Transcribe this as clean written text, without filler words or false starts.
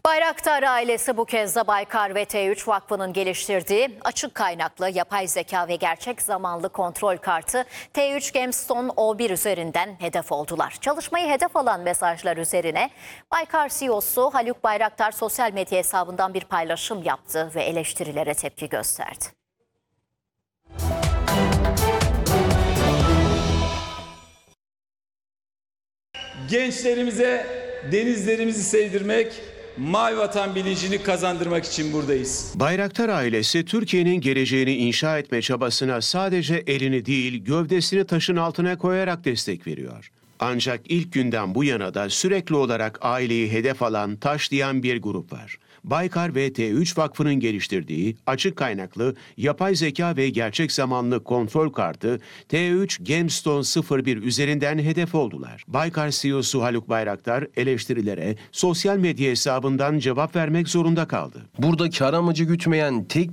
Bayraktar ailesi bu kez de Baykar ve T3 Vakfı'nın geliştirdiği açık kaynaklı yapay zeka ve gerçek zamanlı kontrol kartı T3 Gemstone O1 üzerinden hedef oldular. Çalışmayı hedef alan mesajlar üzerine Baykar CEO'su Haluk Bayraktar sosyal medya hesabından bir paylaşım yaptı ve eleştirilere tepki gösterdi. Gençlerimize denizlerimizi sevdirmek, mavi vatan bilincini kazandırmak için buradayız. Bayraktar ailesi Türkiye'nin geleceğini inşa etme çabasına sadece elini değil gövdesini taşın altına koyarak destek veriyor. Ancak ilk günden bu yana da sürekli olarak aileyi hedef alan, taşlayan bir grup var. Baykar ve T3 Vakfı'nın geliştirdiği açık kaynaklı yapay zeka ve gerçek zamanlı kontrol kartı T3 Gemstone 01 üzerinden hedef oldular. Baykar CEO'su Haluk Bayraktar eleştirilere sosyal medya hesabından cevap vermek zorunda kaldı. Burada kar amacı gütmeyen tek